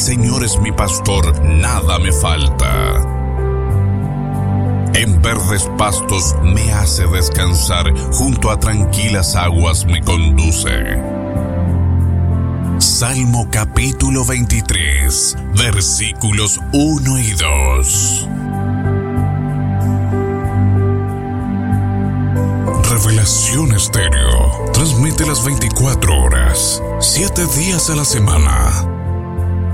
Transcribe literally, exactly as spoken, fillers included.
Señor es mi pastor, nada me falta. En verdes pastos me hace descansar, junto a tranquilas aguas me conduce. Salmo capítulo veintitrés, versículos uno y dos. Revelación Estéreo transmite las veinticuatro horas, siete días a la semana.